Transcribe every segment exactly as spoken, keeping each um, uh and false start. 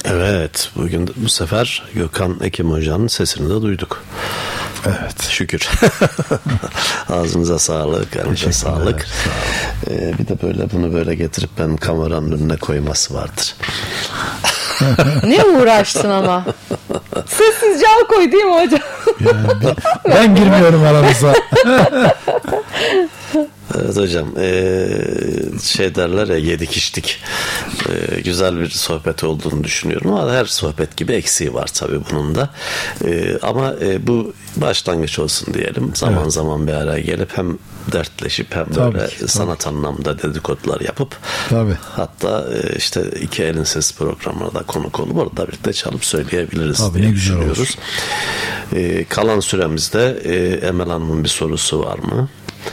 Evet, bugün bu sefer Gökhan Ekim Hoca'nın sesini de duyduk. Evet. Şükür. Ağzınıza sağlık, elinize sağlık. Sağ ee, bir de böyle bunu böyle getirip ben kameranın önüne koyması vardır. Ne uğraştın ama. Sessizce al koy değil mi hocam? Yani ben, ben girmiyorum aranıza. Evet hocam, ee, şey derler ya, yedik içtik. Ee, güzel bir sohbet olduğunu düşünüyorum ama her sohbet gibi eksiği var tabii bunun da. Ee, ama e, bu başlangıç olsun diyelim. Zaman evet. zaman bir araya gelip hem dertleşip hem tabii böyle ki, sanat tabii. anlamda dedikodular yapıp tabii. hatta e, işte iki elin sesi programına da konuk olup orada birlikte çalıp söyleyebiliriz tabii, diye ne güzel düşünüyoruz. Ee, kalan süremizde e, Emel Hanım'ın bir sorusu var mı?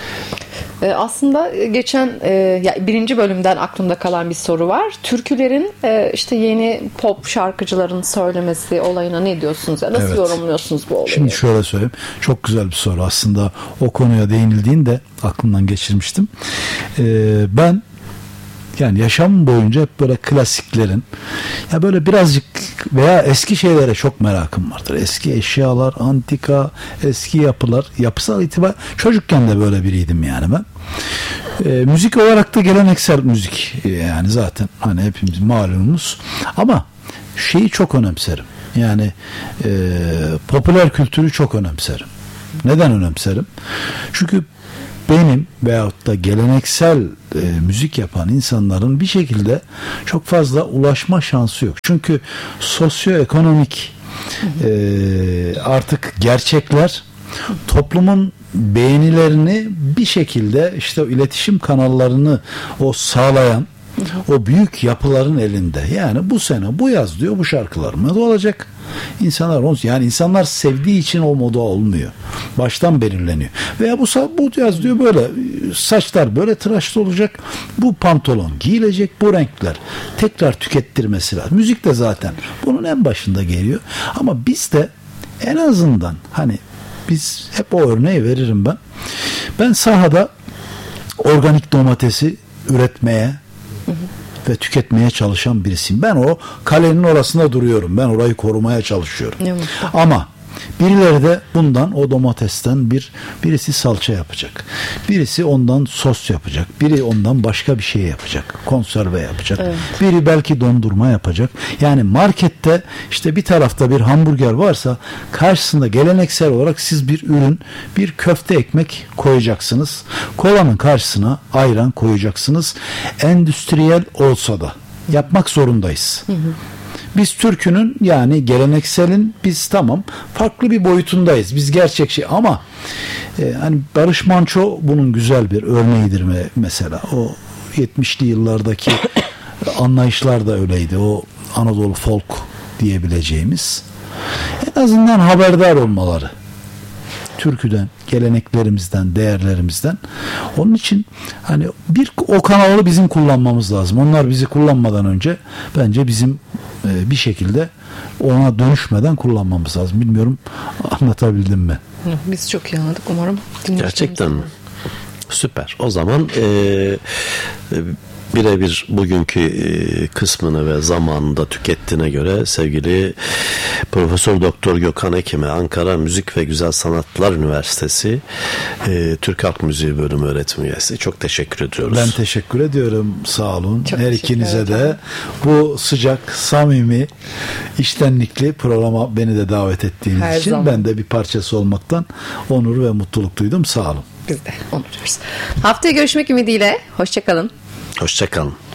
Aslında geçen e, birinci bölümden aklımda kalan bir soru var. Türkülerin e, işte yeni pop şarkıcıların söylemesi olayına ne diyorsunuz? Nasıl evet. yorumluyorsunuz bu olayı? Şimdi şöyle söyleyeyim. Çok güzel bir soru. Aslında o konuya değinildiğinde aklımdan geçirmiştim. Ee, ben yani yaşam boyunca hep böyle klasiklerin ya böyle birazcık veya eski şeylere çok merakım vardır. Eski eşyalar, antika, eski yapılar, yapısal itibar çocukken de böyle biriydim yani ben. E, müzik olarak da geleneksel müzik yani zaten hani hepimiz malumumuz ama şeyi çok önemserim. Yani e, popüler kültürü çok önemserim. Neden önemserim? Çünkü benim veyahut da geleneksel e, müzik yapan insanların bir şekilde çok fazla ulaşma şansı yok. Çünkü sosyoekonomik e, artık gerçekler toplumun beğenilerini bir şekilde işte iletişim kanallarını o sağlayan o büyük yapıların elinde. Yani bu sene bu yaz diyor bu şarkılar moda olacak. İnsanlar onu yani insanlar sevdiği için o moda olmuyor. Baştan belirleniyor. Veya bu bu yaz diyor böyle saçlar böyle tıraşlı olacak. Bu pantolon giyilecek, bu renkler tekrar tükettirmesi lazım. Müzik de zaten bunun en başında geliyor. Ama biz de en azından hani biz hep o örneği veririm ben. Ben sahada organik domatesi üretmeye hı hı. ve tüketmeye çalışan birisiyim. Ben o kalenin orasında duruyorum. Ben orayı korumaya çalışıyorum. Evet. Ama birileri de bundan o domatesten bir birisi salça yapacak. Birisi ondan sos yapacak. Biri ondan başka bir şey yapacak. Konserve yapacak. Evet. Biri belki dondurma yapacak. Yani markette işte bir tarafta bir hamburger varsa karşısında geleneksel olarak siz bir ürün, bir köfte ekmek koyacaksınız. Kolanın karşısına ayran koyacaksınız. Endüstriyel olsa da yapmak zorundayız. Hı hı. Biz türkünün yani gelenekselin biz tamam farklı bir boyutundayız. Biz gerçekçi ama e, hani Barış Manço bunun güzel bir örneğidir mesela. O yetmişli yıllardaki anlayışlar da öyleydi. O Anadolu folk diyebileceğimiz. En azından haberdar olmaları. Türküden, geleneklerimizden, değerlerimizden. Onun için hani bir o kanalı bizim kullanmamız lazım. Onlar bizi kullanmadan önce bence bizim e, bir şekilde ona dönüşmeden kullanmamız lazım. Bilmiyorum anlatabildim mi? Biz çok iyi anladık umarım. Gerçekten süper. O zaman e, e, birebir bugünkü e, kısmını ve zamanını da tükettiğine göre sevgili Profesör Doktor Gökhan Ekim'e Ankara Müzik ve Güzel Sanatlar Üniversitesi e, Türk Halk Müziği Bölümü öğretim üyesi. Çok teşekkür ediyoruz. Ben teşekkür ediyorum. Sağ olun. Çok her ikinize de bu sıcak, samimi, içtenlikli programa beni de davet ettiğiniz her için zaman. Ben de bir parçası olmaktan onur ve mutluluk duydum. Sağ olun. Biz de onur duyuyoruz. Haftaya görüşmek ümidiyle. Hoşça kalın. Hoşça kalın.